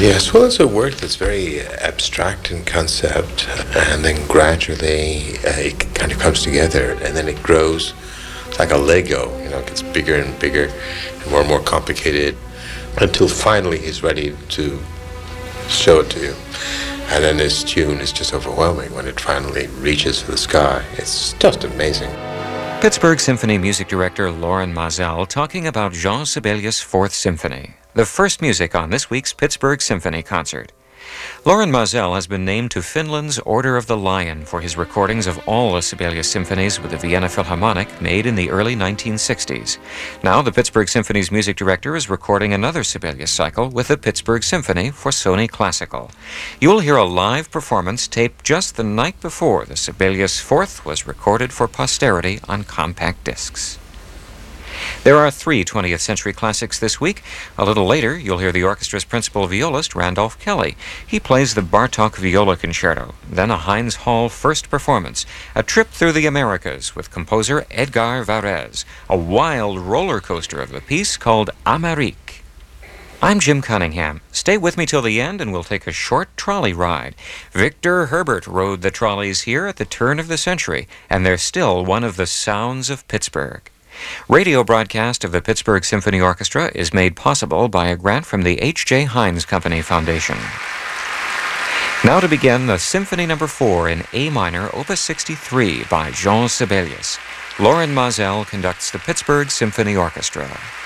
Yes, well, it's a work that's very abstract in concept, and then gradually it kind of comes together, and then it grows like a Lego. It gets bigger and bigger, and more complicated, until finally he's ready to show it to you. And then this tune is just overwhelming when it finally reaches for the sky. It's just amazing. Pittsburgh Symphony music director Loren Maazel talking about Jean Sibelius' Fourth Symphony, the first music on this week's Pittsburgh Symphony concert. Loren Maazel has been named to Finland's Order of the Lion for his recordings of all the Sibelius symphonies with the Vienna Philharmonic made in the early 1960s. Now the Pittsburgh Symphony's music director is recording another Sibelius cycle with the Pittsburgh Symphony for Sony Classical. You'll hear a live performance taped just the night before the Sibelius Fourth was recorded for posterity on compact discs. There are 3 20th century classics this week. A little later, you'll hear the orchestra's principal violist, Randolph Kelly. He plays the Bartók Viola Concerto, then a Heinz Hall first performance, a trip through the Americas with composer Edgar Varese, a wild roller coaster of a piece called Amérique. I'm Jim Cunningham. Stay with me till the end and we'll take a short trolley ride. Victor Herbert rode the trolleys here at the turn of the century, and they're still one of the sounds of Pittsburgh. Radio broadcast of the Pittsburgh Symphony Orchestra is made possible by a grant from the H.J. Heinz Company Foundation. Now to begin the Symphony No. 4 in A minor, Opus 63 by Jean Sibelius. Loren Maazel conducts the Pittsburgh Symphony Orchestra.